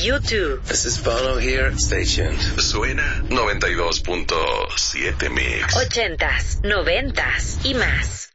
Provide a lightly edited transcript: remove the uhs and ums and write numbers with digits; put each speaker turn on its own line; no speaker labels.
U2.
This is Bono here. Stay tuned.
Suena 92.7 Mix.
80s, 90s y más.